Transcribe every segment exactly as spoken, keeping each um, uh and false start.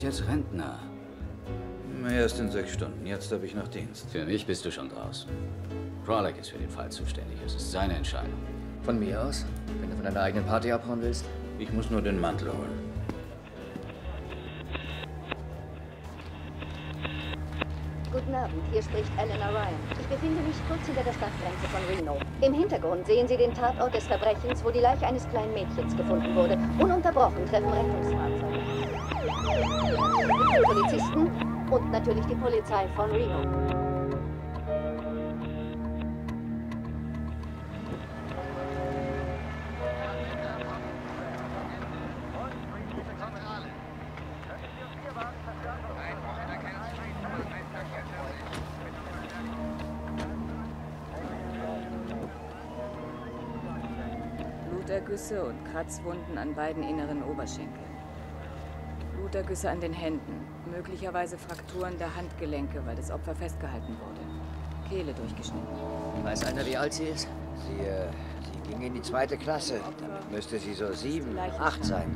Jetzt Rentner. Erst in sechs Stunden. Jetzt habe ich noch Dienst. Für mich bist du schon draußen. Kralik ist für den Fall zuständig. Es ist seine Entscheidung. Von mir aus? Wenn du von deiner eigenen Party abhauen willst? Ich muss nur den Mantel holen. Guten Abend, hier spricht Eleanor Ryan. Ich befinde mich kurz hinter der Stadtgrenze von Reno. Im Hintergrund sehen Sie den Tatort des Verbrechens, wo die Leiche eines kleinen Mädchens gefunden wurde. Ununterbrochen treffen Rettungsfahrzeuge. Die Polizisten und natürlich die Polizei von Reno. Blutergüsse und Kratzwunden an beiden inneren Oberschenkeln. Blutergüsse an den Händen, möglicherweise Frakturen der Handgelenke, weil das Opfer festgehalten wurde. Kehle durchgeschnitten. Weiß einer, wie alt sie ist? Sie, äh, sie ging in die zweite Klasse. Damit müsste sie so sieben, acht sein.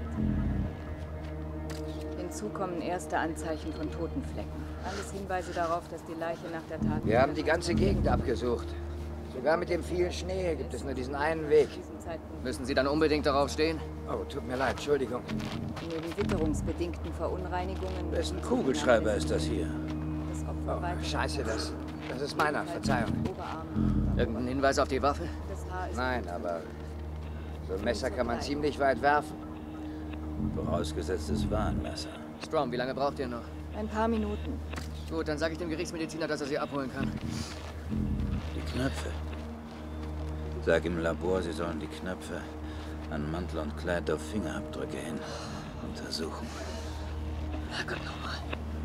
Hinzu kommen erste Anzeichen von Totenflecken. Alles Hinweise darauf, dass die Leiche nach der Tat... Wir haben die ganze Gegend abgesucht. Sogar mit dem vielen Schnee gibt es nur diesen einen Weg. Müssen Sie dann unbedingt darauf stehen? Oh, tut mir leid, Entschuldigung. Neben witterungsbedingten Verunreinigungen... Wessen Kugelschreiber ist das hier? Das Opfer Oh, scheiße, das, das ist meiner, Verzeihung. Irgendein Hinweis auf die Waffe? Das Haar ist Nein, aber so ein Messer kann man ziemlich weit werfen. Vorausgesetzt, es war ein Messer. Strom, wie lange braucht ihr noch? ein paar Minuten. Gut, dann sage ich dem Gerichtsmediziner, dass er sie abholen kann. Die Knöpfe. Sag im Labor, sie sollen die Knöpfe an Mantel und Kleid auf Fingerabdrücke hin untersuchen. Herrgott nochmal.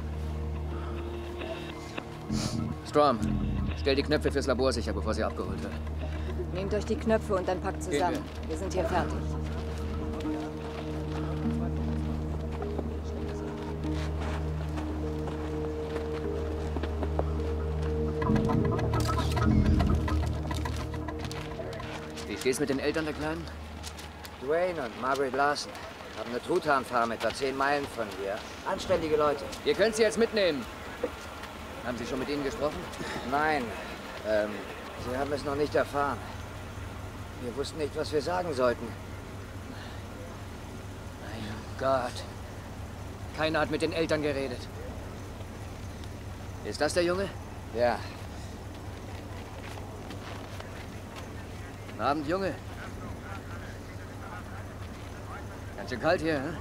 Strom, stell die Knöpfe fürs Labor sicher, bevor sie abgeholt wird. Nehmt euch die Knöpfe und dann packt zusammen. Gehen Wir sind hier fertig. Wie steht's mit den Eltern der Kleinen? Dwayne und Margaret Larson haben eine Truthahnfarm etwa zehn Meilen von hier. Anständige Leute. Ihr könnt sie jetzt mitnehmen. Haben Sie schon mit ihnen gesprochen? Nein, ähm, sie haben es noch nicht erfahren. Wir wussten nicht, was wir sagen sollten. Mein Gott. Keiner hat mit den Eltern geredet. Ist das der Junge? Ja, Guten Abend, Junge. Ganz schön kalt hier, hm?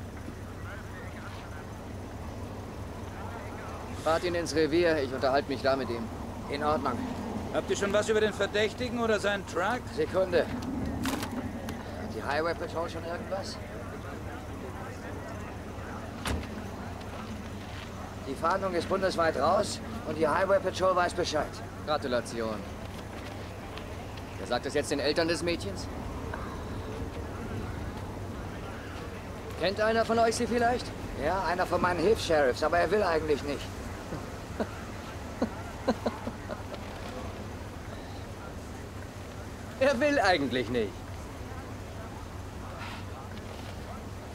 Fahrt ihn ins Revier, ich unterhalte mich da mit ihm. in Ordnung. Habt ihr schon was über den Verdächtigen oder seinen Truck? Sekunde. Hat die Highway Patrol schon irgendwas? Die Fahndung ist bundesweit raus und die Highway Patrol weiß Bescheid. Gratulation. Wer sagt das jetzt den Eltern des Mädchens? Kennt einer von euch sie vielleicht? Ja, einer von meinen Hilfs-Sheriffs, aber er will eigentlich nicht. Er will eigentlich nicht.